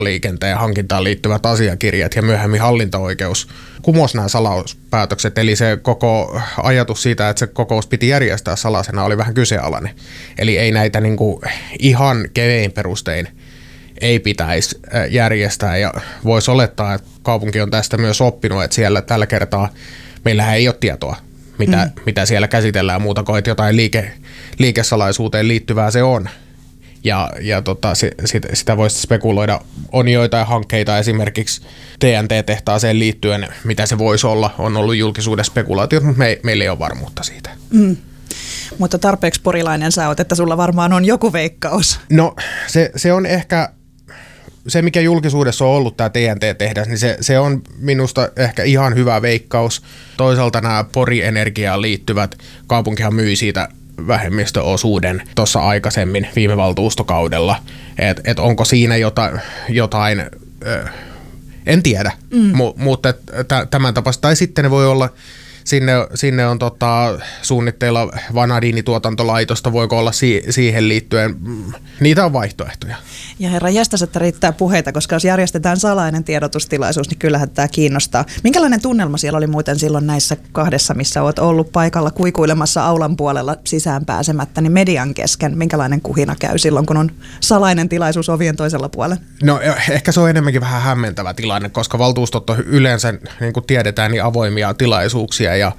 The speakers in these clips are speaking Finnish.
liikenteen hankintaan liittyvät asiakirjat ja myöhemmin hallinto-oikeus kumosi nämä salauspäätökset. Eli se koko ajatus siitä, että se kokous piti järjestää salaisena, oli vähän kyseenalainen. Eli ei näitä niin kuin ihan kevein perustein ei pitäisi järjestää, ja voisi olettaa, että kaupunki on tästä myös oppinut, että siellä tällä kertaa meillähän ei ole tietoa, mitä siellä käsitellään muuta kuin, että jotain liikesalaisuuteen liittyvää se on. Ja sitä voisi spekuloida. On joitain hankkeita esimerkiksi TNT-tehtaaseen liittyen, mitä se voisi olla. On ollut julkisuudessa spekulaatiot, mutta meillä ei ole varmuutta siitä. Mutta tarpeeksi porilainen sä oot, että sulla varmaan on joku veikkaus. No se on ehkä, se mikä julkisuudessa on ollut tämä TNT-tehdas, niin se on minusta ehkä ihan hyvä veikkaus. Toisaalta nämä Pori-energiaan liittyvät, kaupunkihan myi siitä vähemmistöosuuden tuossa aikaisemmin viime valtuustokaudella, että onko siinä jotain en tiedä, mutta tämän tapaista, tai sitten ne voi olla, sinne on suunnitteilla vanadiinituotantolaitosta, voiko olla siihen liittyen, niitä on vaihtoehtoja. Ja herra jästäs, että riittää puheita, koska jos järjestetään salainen tiedotustilaisuus, niin kyllähän tämä kiinnostaa. Minkälainen tunnelma siellä oli muuten silloin näissä kahdessa, missä olet ollut paikalla kuikuilemassa aulan puolella sisään pääsemättä, niin median kesken? Minkälainen kuhina käy silloin, kun on salainen tilaisuus ovien toisella puolella? No ehkä se on enemmänkin vähän hämmentävä tilanne, koska valtuustot on yleensä, niin kuin tiedetään, niin avoimia tilaisuuksia ja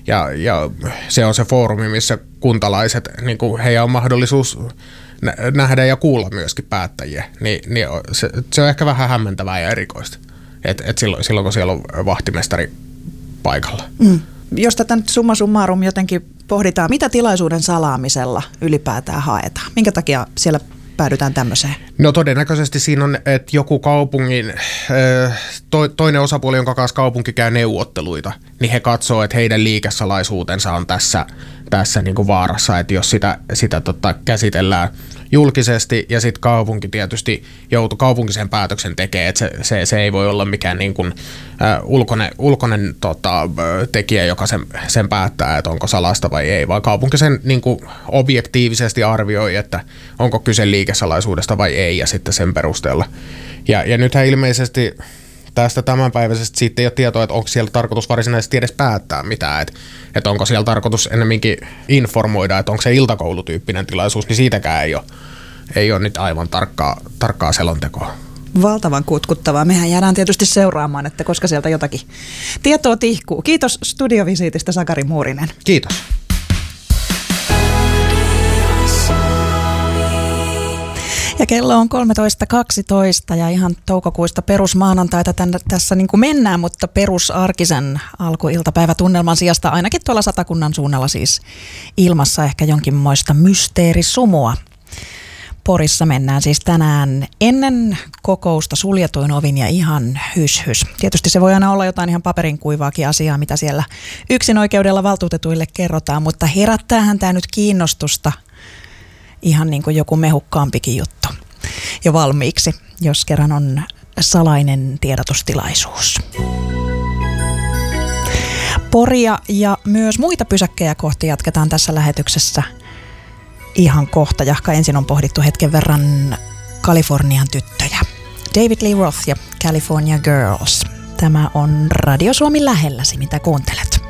se on se foorumi, missä kuntalaiset, niin kuin heidän on mahdollisuus nähdä ja kuulla myöskin päättäjiä, niin se on ehkä vähän hämmentävää ja erikoista, että silloin kun siellä on vahtimestari paikalla. Jos tätä nyt summa summarum jotenkin pohditaan, mitä tilaisuuden salaamisella ylipäätään haetaan? Minkä takia siellä päädytään tämmöiseen? No todennäköisesti siinä on, että joku kaupungin, toinen osapuoli, jonka kanssa kaupunki käy neuvotteluita, niin he katsoo, että heidän liikesalaisuutensa on tässä niin kuin vaarassa, että jos sitä käsitellään julkisesti ja sitten kaupunki tietysti joutuu kaupunkisen päätöksen tekemään, että se ei voi olla mikään niin kuin, ulkoinen tekijä, joka sen päättää, että onko salasta vai ei, vaan kaupunki sen niin kuin objektiivisesti arvioi, että onko kyse liikesalaisuudesta vai ei, ja sitten sen perusteella. Ja nythän ilmeisesti tästä tämänpäiväisestä siitä ei ole tietoa, että onko siellä tarkoitus varsinaisesti edes päättää mitään, että onko siellä tarkoitus ennemminkin informoida, että onko se iltakoulutyyppinen tilaisuus, niin siitäkään ei ole nyt aivan tarkkaa selontekoa. Valtavan kutkuttavaa. Mehän jäädään tietysti seuraamaan, että koska sieltä jotakin tietoa tihkuu. Kiitos studiovisiitistä, Sakari Muurinen. Kiitos. Ja kello on 13.12 ja ihan toukokuista perusmaanantaita tässä niin kuin mennään, mutta perusarkisen alkuiltapäivätunnelman sijasta ainakin tuolla Satakunnan suunnalla siis ilmassa ehkä jonkinmoista mysteerisumua. Porissa mennään siis tänään ennen kokousta suljetuin ovin ja ihan hys. Tietysti se voi aina olla jotain ihan paperin kuivaakin asiaa, mitä siellä yksinoikeudella valtuutetuille kerrotaan, mutta herättäähän tämä nyt kiinnostusta ihan niin kuin joku mehukkaampikin juttu jo valmiiksi, jos kerran on salainen tiedotustilaisuus. Poria ja myös muita pysäkkejä kohti jatketaan tässä lähetyksessä ihan kohta. Jahka ensin on pohdittu hetken verran Kalifornian tyttöjä. David Lee Roth ja California Girls. Tämä on Radio Suomi lähelläsi, mitä kuuntelet.